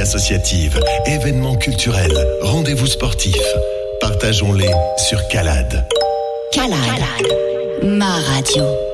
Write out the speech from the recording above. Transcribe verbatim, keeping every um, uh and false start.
associative, événements culturels, rendez-vous sportifs. Partageons-les sur Calade. Calade, ma radio.